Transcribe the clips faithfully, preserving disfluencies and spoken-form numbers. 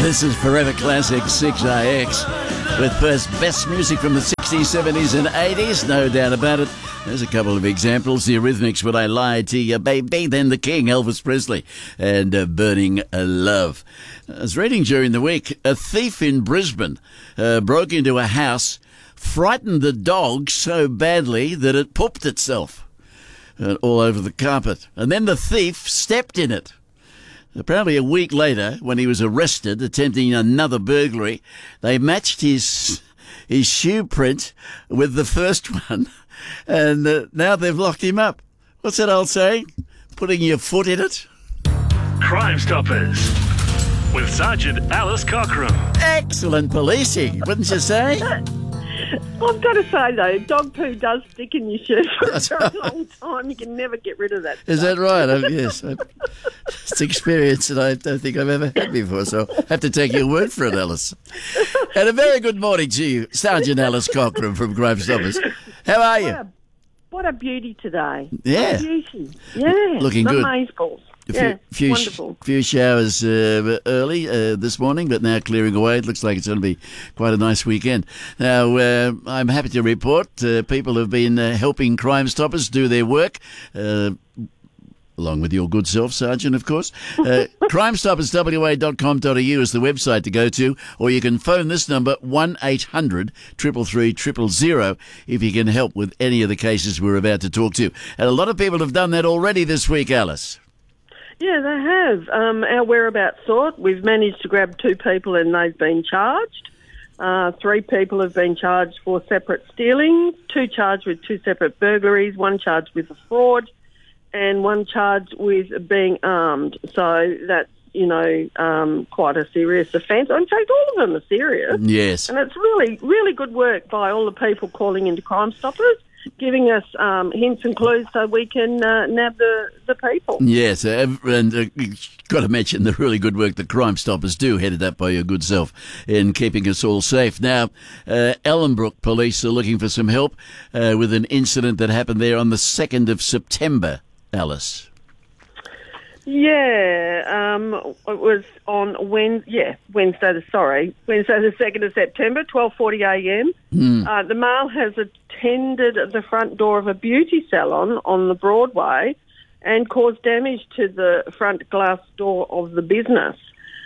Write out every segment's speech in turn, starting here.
This is Forever Classic six R X with first best music from the sixties, seventies and eighties, no doubt about it. There's a couple of examples. The Eurythmics, Would I Lie to You, Baby? Then The King, Elvis Presley, and uh, Burning Love. I was reading during the week, a thief in Brisbane uh, broke into a house, frightened the dog so badly that it pooped itself uh, all over the carpet. And then the thief stepped in it. Apparently a week later, when he was arrested attempting another burglary, they matched his his shoe print with the first one, and uh, now they've locked him up. What's that old saying? Putting your foot in it? Crime Stoppers with Sergeant Alice Cockram. Excellent policing, wouldn't you say? I've got to say, though, dog poo does stick in your shoe for a very long time. You can never get rid of that Is stuff. that right? Oh, yes. It's an experience that I don't think I've ever had before, so I have to take your word for it, Alice. And a very good morning to you, Sergeant Alice Cockram from Crime Stoppers. How are you? What a, what a beauty today. Yeah. What a beauty. Yeah. Looking the good. Amazeballs. A few, Yeah, few, wonderful. Sh- few showers uh, early uh, this morning, but now clearing away. It looks like it's going to be quite a nice weekend. Now, uh, I'm happy to report uh, people have been uh, helping Crime Stoppers do their work. Uh, Along with your good self, Sergeant, of course. Uh, crime stoppers w a dot com dot a u is the website to go to, or you can phone this number, one eight hundred, three three three, zero zero zero, if you can help with any of the cases we're about to talk to. And a lot of people have done that already this week, Alice. Yeah, they have. Um, our whereabouts sort, we've managed to grab two people and they've been charged. Uh, three people have been charged for separate stealings, two charged with two separate burglaries, one charged with a fraud, and one charged with being armed. So that's, you know, um, quite a serious offence. In fact, all of them are serious. Yes. And it's really, really good work by all the people calling into Crime Stoppers, giving us um, hints and clues so we can uh, nab the, the people. Yes, uh, and uh, got to mention the really good work that Crime Stoppers do, headed up by your good self, in keeping us all safe. Now, uh, Ellenbrook Police are looking for some help uh, with an incident that happened there on the second of September, Alice. Yeah, um, it was on Wednesday, yeah, Wednesday the, sorry, Wednesday the second of September, twelve forty a m. Mm. Uh, the male has attended the front door of a beauty salon on the Broadway and caused damage to the front glass door of the business.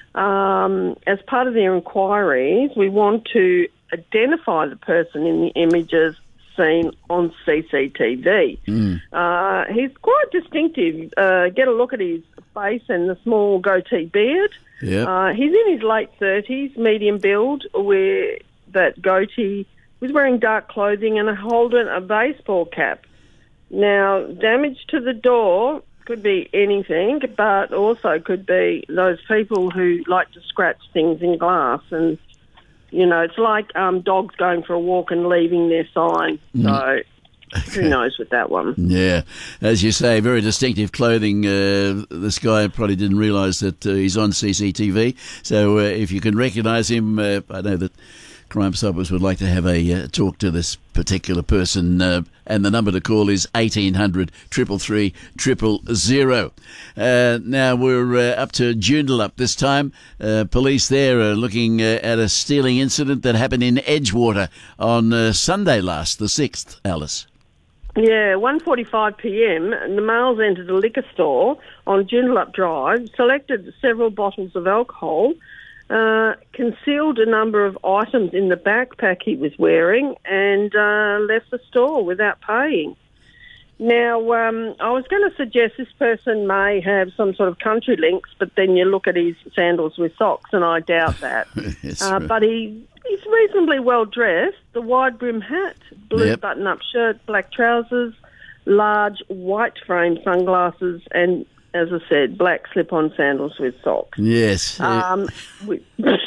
Um, as part of their inquiries, we want to identify the person in the images seen on C C T V. Mm. Uh, he's quite distinctive. Uh, get a look at his face and the small goatee beard. Yep. Uh, he's in his late thirties, medium build, where that goatee was wearing dark clothing and holding a baseball cap. Now, damage to the door could be anything, but also could be those people who like to scratch things in glass. And you know, it's like um, dogs going for a walk and leaving their sign. So okay. Who knows with that one? Yeah. As you say, very distinctive clothing. Uh, this guy probably didn't realise that uh, he's on C C T V. So uh, if you can recognise him, uh, I know that Crime Stoppers would like to have a uh, talk to this particular person, uh, and the number to call is eighteen hundred, three three three, zero zero zero. Uh, now we're uh, up to Joondalup this time. Uh, police there are looking uh, at a stealing incident that happened in Edgewater on uh, Sunday last, the sixth, Alice. Yeah, one forty-five p m, the males entered a liquor store on Joondalup Drive, selected several bottles of alcohol, Uh, concealed a number of items in the backpack he was wearing, and uh, left the store without paying. Now, um, I was going to suggest this person may have some sort of country links, but then you look at his sandals with socks, and I doubt that. Yes, uh, right. But he, he's reasonably well dressed. The wide brim hat, blue Yep. button-up shirt, black trousers, large white frame sunglasses, and as I said, black slip-on sandals with socks. Yes. Um, we,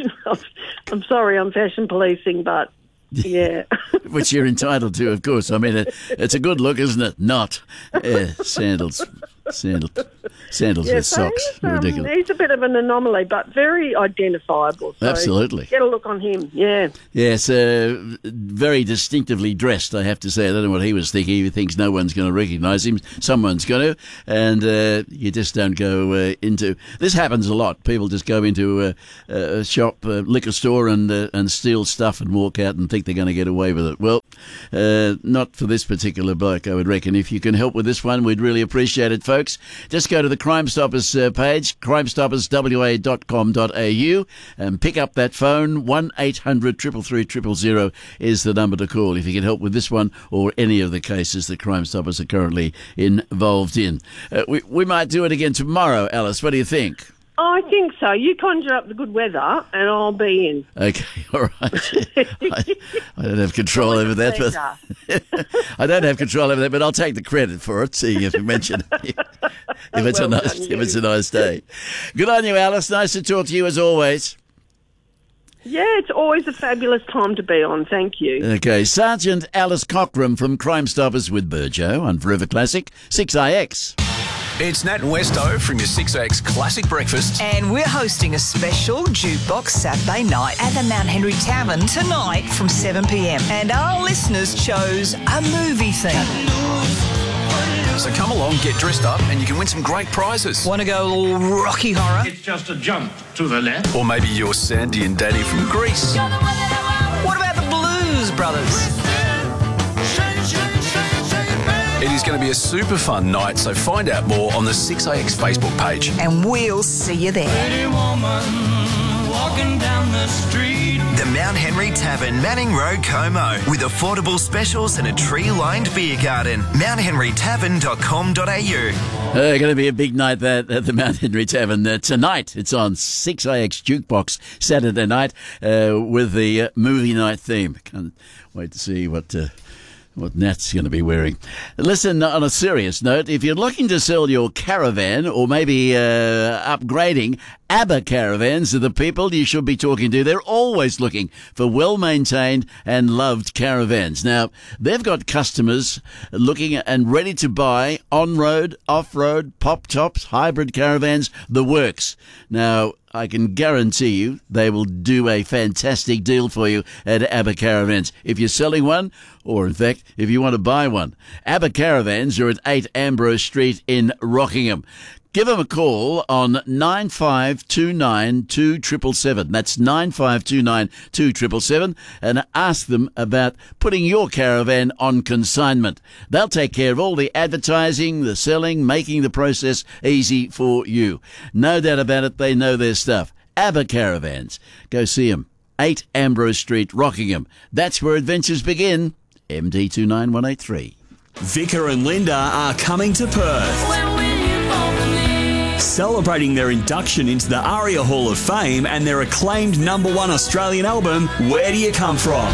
I'm sorry, I'm fashion policing, but yeah. Which you're entitled to, of course. I mean, it, it's a good look, isn't it? Not uh, sandals. Sandals. Sandals Yeah, with so socks. he's, um, Ridiculous. he's a bit of an anomaly, but very identifiable. So Absolutely. Get a look on him, yeah. Yes, uh, very distinctively dressed, I have to say. I don't know what he was thinking. He thinks no one's going to recognise him. Someone's going to. And uh, you just don't go uh, into... This happens a lot. People just go into a, a shop, a liquor store, and uh, and steal stuff and walk out and think they're going to get away with it. Well, uh, not for this particular bloke, I would reckon. If you can help with this one, we'd really appreciate it, folks. Just go to the Crime Stoppers uh, page, crime stoppers w a dot com dot a u, and pick up that phone. one eight hundred three three three zero zero is the number to call if you can help with this one or any of the cases that Crime Stoppers are currently involved in. Uh, we, we might do it again tomorrow, Alice. What do you think? I think so. You conjure up the good weather and I'll be in. Okay, all right. I, I don't have control over that, but I don't have control over that, but I'll take the credit for it, seeing if you mention it. If it's Well a nice, done, if it's you. a nice day. Good on you, Alice. Nice to talk to you as always. Yeah, it's always a fabulous time to be on. Thank you. Okay, Sergeant Alice Cockram from Crime Stoppers with Burjo on Forever Classic six I X. It's Nat and Westo from your six A X Classic Breakfast. And we're hosting a special jukebox Saturday night at the Mount Henry Tavern tonight from seven p m. And our listeners chose a movie theme. So come along, get dressed up, and you can win some great prizes. Want to go a little Rocky Horror? It's just a jump to the left. Or maybe you're Sandy and Daddy from Greece. What about the Blues Brothers? It is going to be a super fun night, so find out more on the six A X Facebook page. And we'll see you there. The Mount Henry Tavern, Manning Road, Como, with affordable specials and a tree-lined beer garden. mount henry tavern dot com dot a u. Uh, going to be a big night that at the Mount Henry Tavern uh, tonight. It's on six A X Jukebox Saturday night uh, with the uh, movie night theme. Can't wait to see what... Uh, What Nat's going to be wearing. Listen, on a serious note, if you're looking to sell your caravan or maybe uh, upgrading, ABBA Caravans are the people you should be talking to. They're always looking for well-maintained and loved caravans. Now, they've got customers looking and ready to buy on-road, off-road, pop-tops, hybrid caravans, the works. Now, I can guarantee you they will do a fantastic deal for you at ABBA Caravans. If you're selling one, or in fact, if you want to buy one. ABBA Caravans are at eight Ambrose Street in Rockingham. Give them a call on nine five two nine two seven seven seven. That's nine five two nine two seven seven seven, and ask them about putting your caravan on consignment. They'll take care of all the advertising, the selling, making the process easy for you. No doubt about it, they know their stuff. ABBA Caravans. Go see them. eight Ambrose Street, Rockingham. That's where adventures begin. M D two nine one eight three. Vicar and Linda are coming to Perth. Celebrating their induction into the ARIA Hall of Fame and their acclaimed number one Australian album, Where Do You Come From?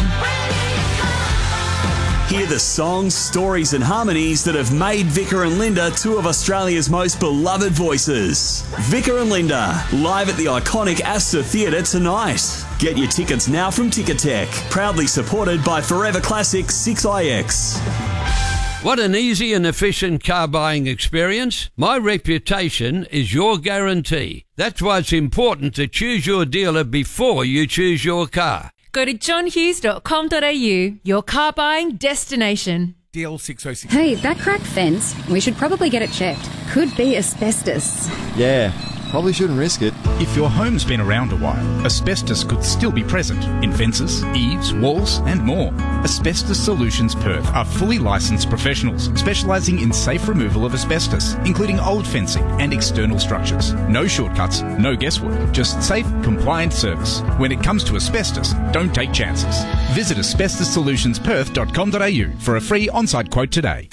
Hear the songs, stories and harmonies that have made Vicar and Linda two of Australia's most beloved voices. Vicar and Linda, live at the iconic Astor Theatre tonight. Get your tickets now from Ticketek, proudly supported by Forever Classic six I X. What an easy and efficient car buying experience. My reputation is your guarantee. That's why it's important to choose your dealer before you choose your car. Go to john hughes dot com dot a u, your car buying destination. D L six oh six. Hey, that cracked fence, we should probably get it checked. Could be asbestos. Yeah, probably shouldn't risk it. If your home's been around a while, asbestos could still be present in fences, eaves, walls and more. Asbestos Solutions Perth are fully licensed professionals specialising in safe removal of asbestos, including old fencing and external structures. No shortcuts, no guesswork, just safe, compliant service. When it comes to asbestos, don't take chances. Visit asbestos solutions perth dot com dot a u for a free on-site quote today.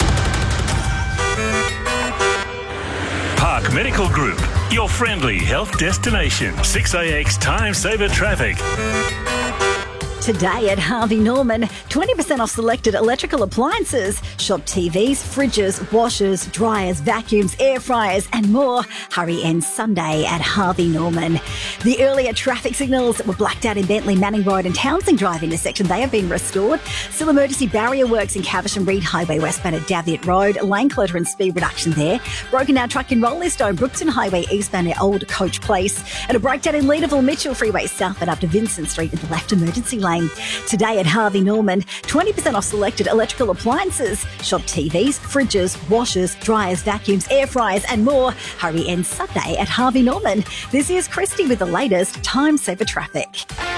Park Medical Group, your friendly health destination. six A X Time Saver Traffic. Today at Harvey Norman, twenty percent off selected electrical appliances. Shop T Vs, fridges, washers, dryers, vacuums, air fryers and more. Hurry ends Sunday at Harvey Norman. The earlier traffic signals that were blacked out in Bentley, Manning Road and Townsend Drive intersection, they have been restored. Still emergency barrier works in Caversham Reed Highway westbound at Davitt Road. Lane clutter and speed reduction there. Broken down truck in Rollestone, Brookton Highway eastbound at Old Coach Place. And a breakdown in Leederville Mitchell Freeway southbound up to Vincent Street in the left emergency lane. Today at Harvey Norman, twenty percent off selected electrical appliances. Shop T Vs, fridges, washers, dryers, vacuums, air fryers and more. Hurry ends Sunday at Harvey Norman. This is Christy with the latest Time Saver traffic.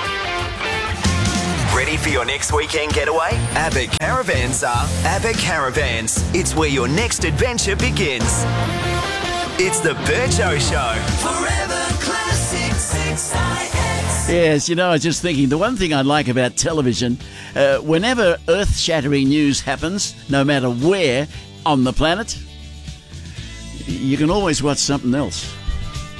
Ready for your next weekend getaway? Abbott Caravans are Abbott Caravans. It's where your next adventure begins. It's the Bircho Show. Forever Classic six I X. Yes, you know, I was just thinking, the one thing I like about television, uh, whenever earth-shattering news happens, no matter where on the planet, you can always watch something else.